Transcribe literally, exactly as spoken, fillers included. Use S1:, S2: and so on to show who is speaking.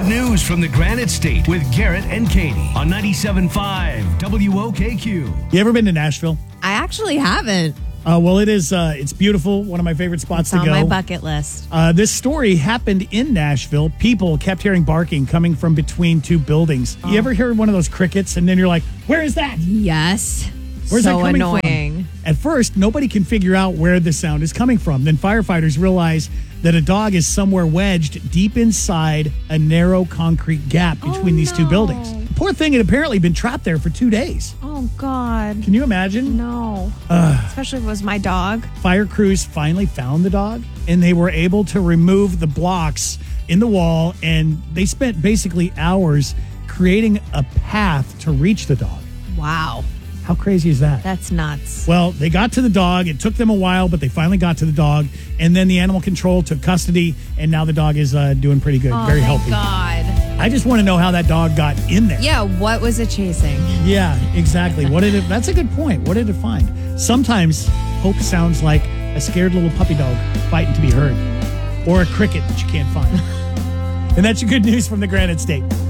S1: good news from the Granite State with Garrett and Katie on ninety-seven point five W O K Q.
S2: You ever been to Nashville?
S3: I actually haven't.
S2: Uh, well, it is. Uh, it's beautiful. One of my favorite spots
S3: It's
S2: to
S3: on
S2: go.
S3: my bucket list.
S2: Uh, this story happened in Nashville. People kept hearing barking coming from between two buildings.
S3: Oh.
S2: You ever hear one of those crickets and then you're like, where is that?
S3: Yes.
S2: Where's
S3: so
S2: that coming
S3: annoying.
S2: from? At first, nobody can figure out where the sound is coming from. Then firefighters realize that a dog is somewhere wedged deep inside a narrow concrete gap between
S3: Oh,
S2: these two
S3: no.
S2: buildings. The poor thing had apparently been trapped there for two days.
S3: Oh, God.
S2: Can you imagine?
S3: No. Especially if it was my dog.
S2: Fire crews finally found the dog, and they were able to remove the blocks in the wall, and they spent basically hours creating a path to reach the dog.
S3: Wow.
S2: How crazy is that?
S3: That's nuts.
S2: Well, they got to the dog. It took them a while, but they finally got to the dog, and then the animal control took custody, and now the dog is uh, doing pretty good,
S3: Oh,
S2: very
S3: thank
S2: healthy.
S3: God.
S2: I just want to know how that dog got in there.
S3: Yeah, what was it chasing?
S2: Yeah, exactly. What did it? That's a good point. What did it find? Sometimes hope sounds like a scared little puppy dog fighting to be heard, or a cricket that you can't find. And that's your good news from the Granite State.